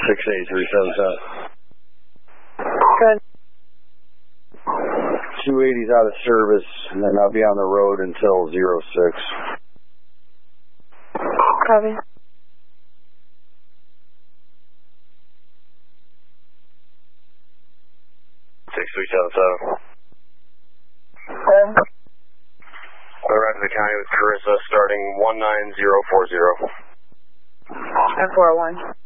68377. Good. 280's out of service, and then I'll be on the road until 06. Copy. 6377. Arrive to the county with Carissa starting 19040. And 401.